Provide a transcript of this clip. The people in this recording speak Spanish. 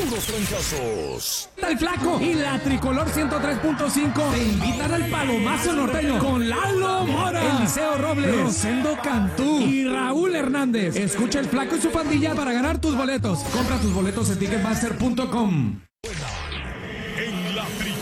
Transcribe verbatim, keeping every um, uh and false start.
puros trancazos. El Flaco y la Tricolor ciento tres punto cinco te invitan al Palomazo Norteño con Lalo Mora, Eliseo Robles, Rosendo Cantú y Raúl Hernández. Escucha el Flaco y su pandilla para ganar tus boletos. Compra tus boletos en ticketmaster punto com. En la Tricolor